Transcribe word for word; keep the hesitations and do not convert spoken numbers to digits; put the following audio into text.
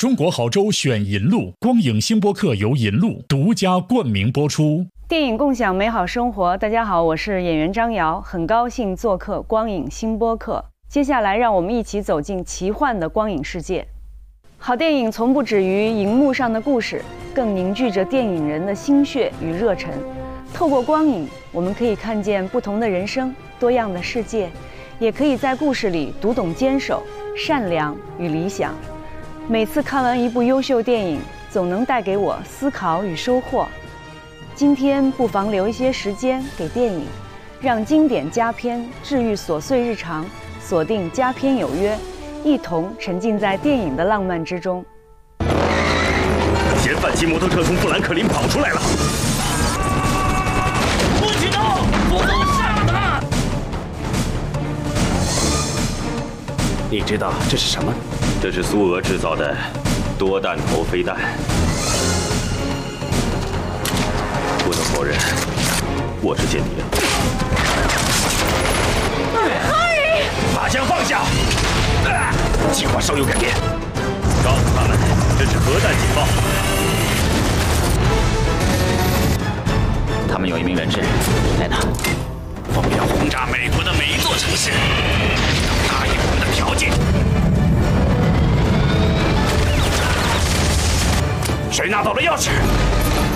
中国好州选银路，光影星播客由银路独家冠名播出。 电影共享美好生活，大家好，我是演员张瑶，很高兴做客光影星播客。接下来，让我们一起走进奇幻的光影世界。好电影从不止于荧幕上的故事，更凝聚着电影人的心血与热忱。透过光影，我们可以看见不同的人生、多样的世界，也可以在故事里读懂坚守、善良与理想。每次看完一部优秀电影，总能带给我思考与收获。今天不妨留一些时间给电影，让经典佳片治愈琐碎日常，锁定佳片有约，一同沉浸在电影的浪漫之中。 嫌犯骑摩托车从富兰克林跑出来了， 不许动，否则我杀了他！ 你知道这是什么？这是苏俄制造的多弹头飞弹。不能否认，我是间谍。 哈利， 把枪放下！啊、计划稍有改变，告诉他们这是核弹警报。 他们有一名人质在哪？ 我们要轰炸美国的每一座城市，答应我们的条件。谁拿到了钥匙？